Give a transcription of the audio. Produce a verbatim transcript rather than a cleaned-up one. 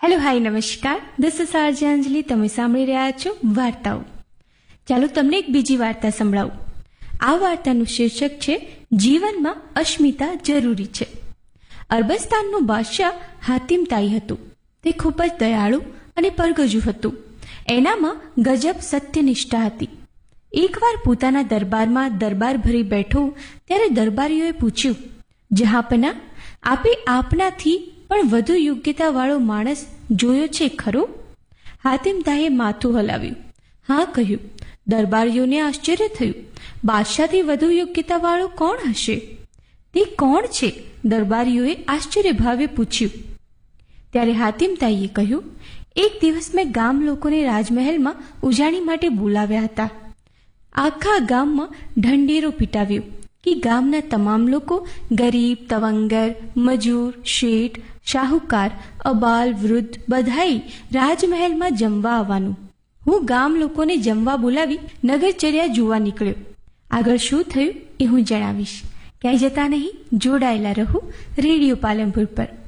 Hello hi નમસ્કાર, this is RJ અંજલિ. તમે સાંભળી રહ્યા છો વાર્તાઓ. ચાલો તમને એક બીજી વાર્તા સંભળાવું. આ વાર્તાનું શીર્ષક છે જીવનમાં અસ્મિતા જરૂરી છે. અરબસ્તાનનું બાદશાહ હાતિમ તાઈ હતું. તે ખૂબ જ દયાળુ અને પરગજુ હતું. એનામાં ગજબ સત્યનિષ્ઠા હતી. એકવાર પોતાના દરબારમાં દરબાર ભરી બેઠો ત્યારે દરબારીઓએ પૂછ્યું, જહાંપના, આપે આપનાથી પણ વધુ યોગ્યતાવાળો માણસ જોયો છે ખરો? હાતિમ તાઈએ માથું હલાવ્યું. હા કહ્યું. દરબારીઓને આશ્ચર્ય થયું. બાદશાહથી વધુ યોગ્યતાવાળો કોણ હશે? તે કોણ છે? દરબારીઓએ આશ્ચર્યભાવે પૂછ્યું. ત્યારે હાતિમ તાઈએ કહ્યું, એક દિવસ મેં ગામ લોકોને રાજમહેલમાં ઉજાણી માટે બોલાવ્યા હતા. આખા ગામમાં ઢંઢેરો પીટાવ્યો કે ગામના તમામ લોકો, ગરીબ, તવંગર, મજૂર, શેઠ, શાહુકાર, અબાલ, વૃદ્ધ બધાએ રાજમહેલમાં જમવા આવવાનું. હું ગામ લોકોને જમવા બોલાવી નગરચર્યા જોવા નીકળ્યો. આગળ શું થયું એ હું જણાવીશ. ક્યાંય જતા નહીં, જોડાયેલા રહો રેડિયો પાલનપુર પર.